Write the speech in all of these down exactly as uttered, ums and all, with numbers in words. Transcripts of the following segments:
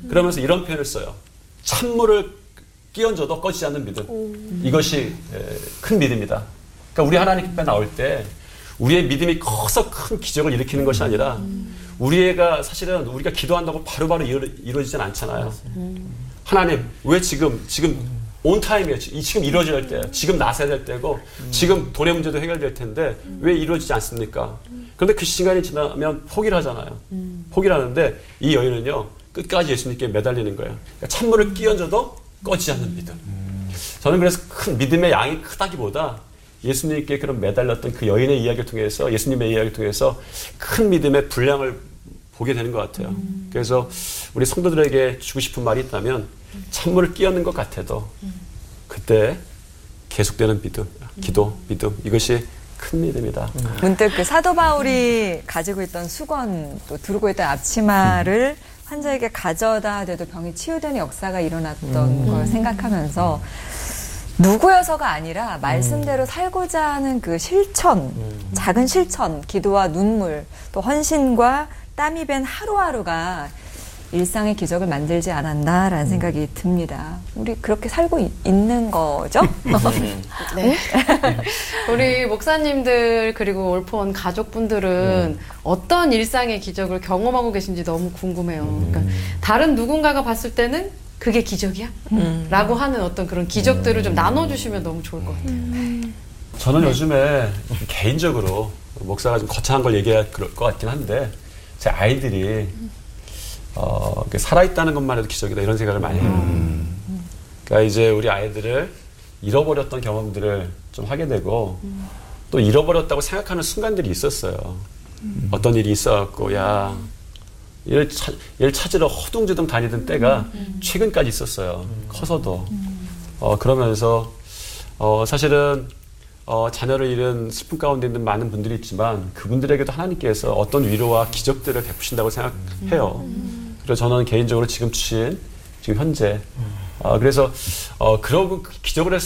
그러면서 이런 표현을 써요. 찬물을 끼얹어도 꺼지지 않는 믿음. 오. 이것이 큰 믿음이다. 그러니까 우리 하나님 앞에 나올 때 우리의 믿음이 커서 큰 기적을 일으키는 것이 아니라 우리가 사실은 우리가 기도한다고 바로바로 이루, 이루어지진 않잖아요. 하나님 왜 지금 지금 온 타임이에요. 지금 이루어져야 할 때예요. 지금 나서야 될 때고 지금 돈의 문제도 해결될 텐데 왜 이루어지지 않습니까? 그런데 그 시간이 지나면 포기를 하잖아요. 포기를 하는데 이 여인은요. 끝까지 예수님께 매달리는 거예요. 그러니까 찬물을 끼얹어도 꺼지지 않는 믿음. 저는 그래서 큰 믿음의 양이 크다기보다 예수님께 그런 매달렸던 그 여인의 이야기를 통해서 예수님의 이야기를 통해서 큰 믿음의 분량을 보게 되는 것 같아요. 음. 그래서 우리 성도들에게 주고 싶은 말이 있다면 찬물을 끼얹는 것 같아도 그때 계속되는 믿음, 기도, 믿음 이것이 큰 믿음이다. 음. 문득 그 사도 바울이 가지고 있던 수건 또 두르고 있던 앞치마를 음. 환자에게 가져다 대도 병이 치유되는 역사가 일어났던 음. 걸 생각하면서 누구여서가 아니라 말씀대로 음. 살고자 하는 그 실천, 음. 작은 실천, 기도와 눈물, 또 헌신과 땀이 밴 하루하루가 일상의 기적을 만들지 않았나라는 음. 생각이 듭니다. 우리 그렇게 살고 이, 있는 거죠? 네. 우리 목사님들 그리고 올포원 가족분들은 음. 어떤 일상의 기적을 경험하고 계신지 너무 궁금해요. 음. 그러니까 다른 누군가가 봤을 때는 그게 기적이야? 음. 라고 하는 어떤 그런 기적들을 좀 나눠주시면 너무 좋을 것 같아요. 음. 저는 네. 요즘에 개인적으로 목사가 좀 거창한 걸 얘기할 것 같긴 한데 제 아이들이 어, 살아있다는 것만 해도 기적이다 이런 생각을 많이 해요. 음. 그러니까 이제 우리 아이들을 잃어버렸던 경험들을 좀 하게 되고 음. 또 잃어버렸다고 생각하는 순간들이 있었어요. 음. 어떤 일이 있어갖고 야 얘를, 차, 얘를 찾으러 허둥지둥 다니던 때가 음. 최근까지 있었어요. 음. 커서도. 음. 어, 그러면서 어, 사실은 어, 자녀를 잃은 슬픔 가운데 있는 많은 분들이 있지만 그분들에게도 하나님께서 어떤 위로와 기적들을 베푸신다고 생각해요. 음. 그래서 저는 개인적으로 지금 주신 지금 현재 어, 그래서 어, 그러고 기적으로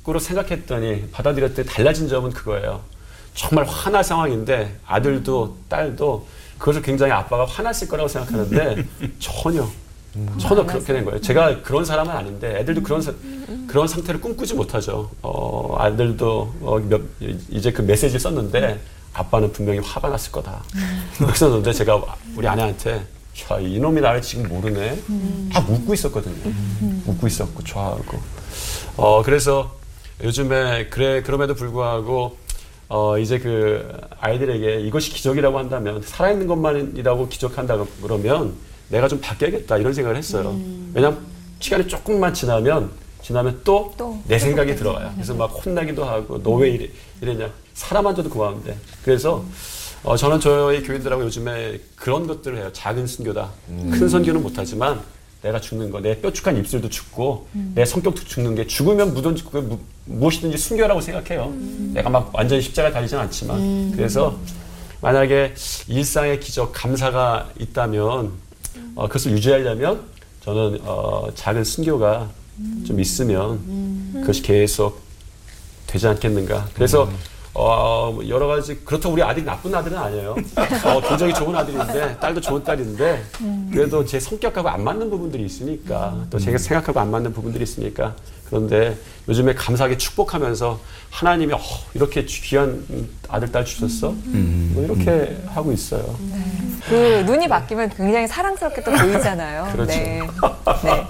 생각했더니 받아들였을 때 달라진 점은 그거예요. 정말 화날 상황인데 아들도 딸도 그것을 굉장히 아빠가 화났을 거라고 생각하는데 전혀 음. 전혀 그렇게 된 거예요. 제가 그런 사람은 아닌데 애들도 그런 사, 그런 상태를 꿈꾸지 못하죠. 어, 아들도 어, 몇, 이제 그 메시지를 썼는데 아빠는 분명히 화가 났을 거다. 그렇게 썼는데 제가 우리 아내한테 야, 이놈이 나를 지금 모르네. 다 묻고 있었거든요. 묻고 있었고 좋아하고. 어, 그래서 요즘에 그래 그럼에도 불구하고 어, 이제 그 아이들에게 이것이 기적이라고 한다면 살아있는 것만이라고 기적한다 그러면 내가 좀 바뀌어야겠다 이런 생각을 했어요. 음. 왜냐하면 시간이 조금만 지나면 지나면 또 내 생각이 들어와요. 그래서 막 혼나기도 하고 너 왜 이래, 이랬냐. 사람 한 줘도 고마운데. 그래서 어, 저는 저희 교인들하고 요즘에 그런 것들을 해요. 작은 순교다. 음. 큰 선교는 못하지만 내가 죽는 거, 내 뾰족한 입술도 죽고 음. 내 성격도 죽는 게 죽으면 무든지 무, 무엇이든지 순교라고 생각해요. 음. 내가 막 완전히 십자가 달리진 않지만. 음. 그래서 만약에 일상의 기적, 감사가 있다면 어, 그것을 유지하려면 저는 어, 작은 순교가 음. 좀 있으면 음. 그것이 계속 되지 않겠는가. 그래서 음. 어, 여러 가지, 그렇다고 우리 아들이 나쁜 아들은 아니에요. 어, 굉장히 좋은 아들인데, 딸도 좋은 딸인데, 그래도 제 성격하고 안 맞는 부분들이 있으니까, 또 제가 생각하고 안 맞는 부분들이 있으니까, 그런데 요즘에 감사하게 축복하면서 하나님이 어, 이렇게 귀한 아들, 딸 주셨어? 음. 뭐 이렇게 음. 하고 있어요. 네. 그 눈이 바뀌면 굉장히 사랑스럽게 또 보이잖아요. 그렇죠. 네. 네.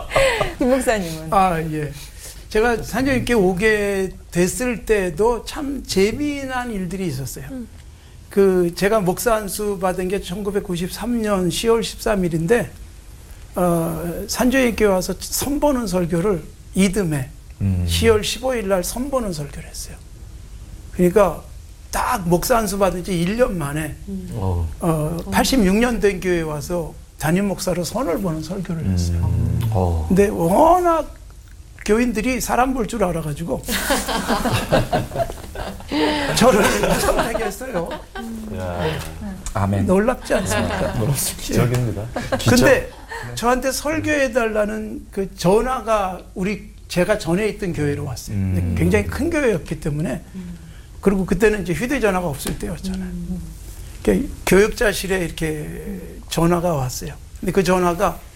김 목사님은? 아, 예. 제가 산정님께 오게 됐을 때도 참 재미난 일들이 있었어요. 음. 그 제가 목사 안수 받은 게 천구백구십삼 년 시월 십삼일인데 어, 산정님께 와서 선보는 설교를 이듬해 음. 시월 십오일 날 선보는 설교를 했어요. 그러니까 딱 목사 안수 받은 지 일 년 만에 음. 어. 어, 팔십육 년 된 교회에 와서 담임 목사로 선을 보는 설교를 했어요. 음. 어. 근데 워낙 교인들이 사람 볼 줄 알아가지고 저를 선하게 했어요. 아멘. 놀랍지 않습니까? 기적입니다. 근데 저한테 설교해달라는 그 전화가 우리 제가 전에 있던 교회로 왔어요. 음. 굉장히 큰 교회였기 때문에 그리고 그때는 이제 휴대전화가 없을 때였잖아요. 음. 교육자실에 이렇게 전화가 왔어요. 근데 그 전화가